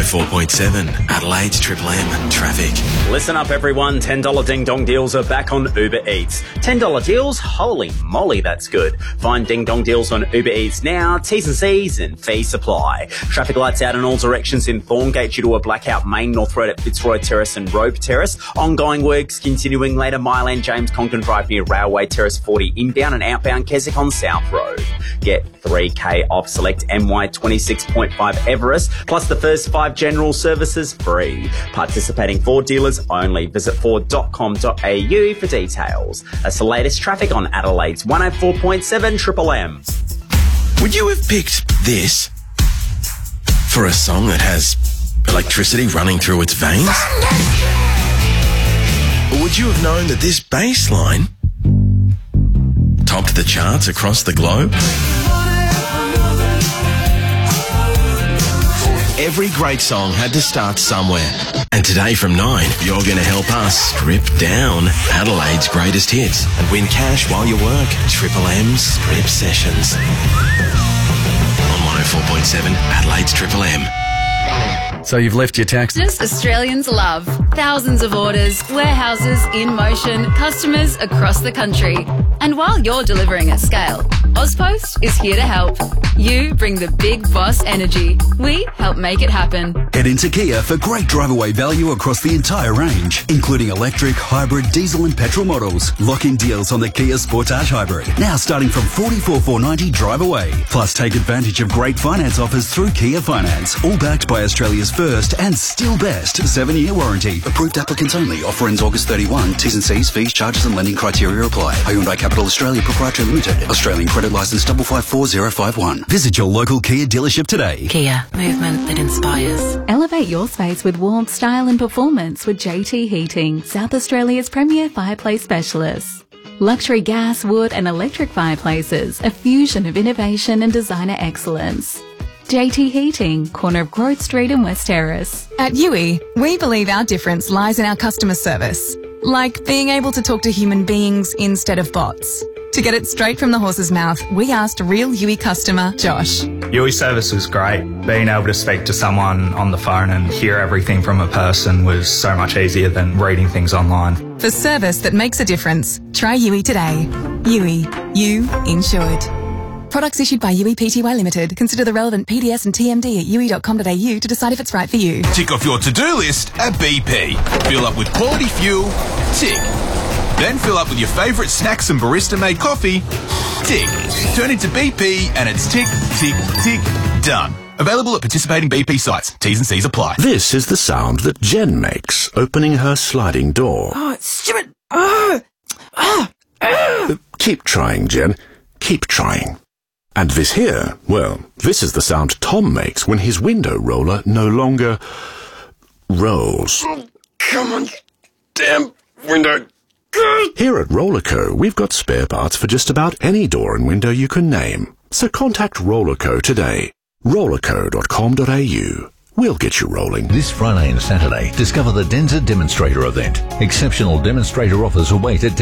104.7 Adelaide's Triple M traffic. Listen up, everyone. $10 Ding Dong deals are back on Uber Eats. $10 deals? Holy moly, that's good. Find Ding Dong deals on Uber Eats now. T's and C's and fees apply. Traffic lights out in all directions in Thorngate due to a blackout. Main North Road at Fitzroy Terrace and Rope Terrace. Ongoing works continuing later. Mile End James Conkin Drive near Railway Terrace 40 inbound and outbound Keswick on South Road. Get 3K off select MY 26.5 Everest, plus the first 5 general services free. Participating Ford dealers only. Visit ford.com.au for details. That's the latest traffic on Adelaide's 104.7 Triple M. Would you have picked this for a song that has electricity running through its veins? Or would you have known that this bass line topped the charts across the globe? Every great song had to start somewhere. And today from 9, you're going to help us strip down Adelaide's greatest hits and win cash while you work. Triple M Strip Sessions. On 104.7 Adelaide's Triple M. So you've left your tax. Just Australians love. Thousands of orders, warehouses in motion, customers across the country. And while you're delivering at scale, Ozpost is here to help. You bring the big boss energy. We help make it happen. Head into Kia for great drive-away value across the entire range, including electric, hybrid, diesel and petrol models. Lock-in deals on the Kia Sportage Hybrid, now starting from $44,490 drive-away. Plus take advantage of great finance offers through Kia Finance, all backed by Australia's first and still best 7-year warranty. Approved applicants only. Offer ends August 31. T's and C's, fees, charges and lending criteria apply. Hyundai Capital Australia Proprietary Limited. Australian credit licence 554051. Visit your local Kia dealership today. Kia, movement that inspires. Elevate your space with warmth, style and performance with JT Heating, South Australia's premier fireplace specialist. Luxury gas, wood and electric fireplaces, a fusion of innovation and designer excellence. JT Heating, corner of Growth Street and West Terrace. At Yui, we believe our difference lies in our customer service. Like being able to talk to human beings instead of bots. To get it straight from the horse's mouth, we asked real Yui customer, Josh. Yui service was great. Being able to speak to someone on the phone and hear everything from a person was so much easier than reading things online. For service that makes a difference, try Yui today. Yui, you insured. Products issued by Yui Pty Limited. Consider the relevant PDS and TMD at yui.com.au to decide if it's right for you. Tick off your to-do list at BP. Fill up with quality fuel. Tick. Then fill up with your favourite snacks and barista-made coffee. Tick. Turn into BP and it's tick, tick, tick, done. Available at participating BP sites. T's and C's apply. This is the sound that Jen makes opening her sliding door. Oh, it's stupid. Keep trying, Jen. Keep trying. And this here, well, this is the sound Tom makes when his window roller no longer rolls. Oh, come on, damn window. Here at Rollerco, we've got spare parts for just about any door and window you can name. So contact Rollerco today. Rollerco.com.au. We'll get you rolling. This Friday and Saturday, discover the Denza Demonstrator event. Exceptional demonstrator offers await at